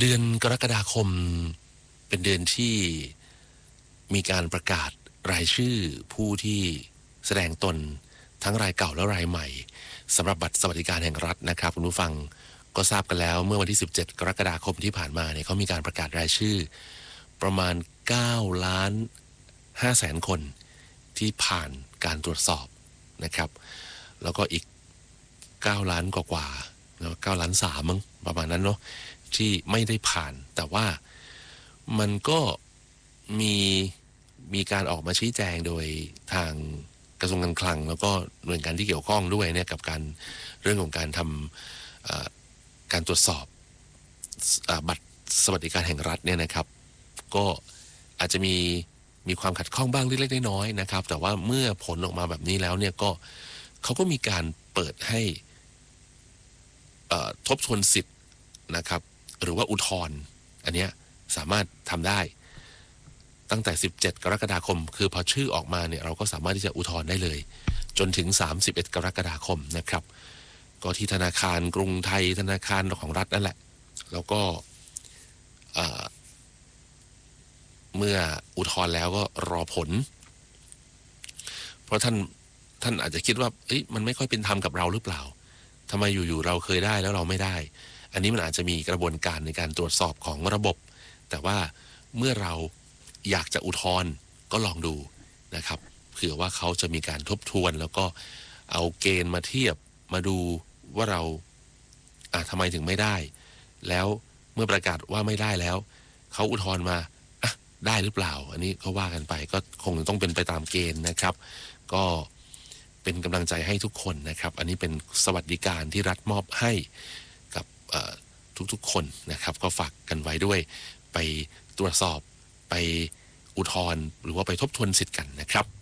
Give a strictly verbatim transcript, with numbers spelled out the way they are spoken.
เดือนกรกฎาคมเป็นเดือนที่มีการประกาศรายชื่อผู้ที่แสดงตนทั้งรายเก่าและรายใหม่สำหรับบัตรสวัสดิการแห่งรัฐนะครับคุณผู้ฟังก็ทราบกันแล้วเมื่อวันที่สิบเจ็ดกรกฎาคมที่ผ่านมาเนี่ยเขามีการประกาศรายชื่อประมาณเก้าล้านห้าแสนคนที่ผ่านการตรวจสอบนะครับแล้วก็อีกเก้าล้านกว่าๆแล้วเก้าล้านสามมั้งประมาณนั้นเนาะที่ไม่ได้ผ่านแต่ว่ามันก็มีมีการออกมาชี้แจงโดยทางกระทรวงการคลังแล้วก็หน่วยงานที่เกี่ยวข้องด้วยเนี่ยกับการเรื่องของการทำการตรวจสอบบัตรสวัสดิการแห่งรัฐเนี่ยนะครับก็อาจจะมีมีความขัดข้องบ้างเล็กๆน้อยๆนะครับแต่ว่าเมื่อผลออกมาแบบนี้แล้วเนี่ยก็เขาก็มีการเปิดให้ทบทวนสิทธิ์นะครับหรือว่าอุทธรณ์อันเนี้ยสามารถทำได้ตั้งแต่สิบเจ็ดกรกฎาคมคือพอชื่อออกมาเนี่ยเราก็สามารถที่จะอุทธรณ์ได้เลยจนถึงสามสิบเอ็ดกรกฎาคมนะครับก็ที่ธนาคารกรุงไทยธนาคารของรัฐนั่นแหละแล้วก็เมื่ออุทธรณ์แล้วก็รอผลเพราะท่านท่านอาจจะคิดว่าเอ้ยมันไม่ค่อยเป็นธรรมกับเราหรือเปล่าทำไมอยู่ๆเราเคยได้แล้วเราไม่ได้อันนี้มันอาจจะมีกระบวนการในการตรวจสอบของระบบแต่ว่าเมื่อเราอยากจะอุทธรณ์ก็ลองดูนะครับเผื่อว่าเขาจะมีการทบทวนแล้วก็เอาเกณฑ์มาเทียบมาดูว่าเราอ่ะทำไมถึงไม่ได้แล้วเมื่อประกาศว่าไม่ได้แล้วเขาอุทธรณ์มาอ่ะได้หรือเปล่าอันนี้ก็ว่ากันไปก็คงต้องเป็นไปตามเกณฑ์นะครับก็เป็นกำลังใจให้ทุกคนนะครับอันนี้เป็นสวัสดิการที่รัฐมอบให้กับทุกๆคนนะครับก็ฝากกันไว้ด้วยไปตรวจสอบไปอุทธรณ์หรือว่าไปทบทวนสิทธิ์กันนะครับ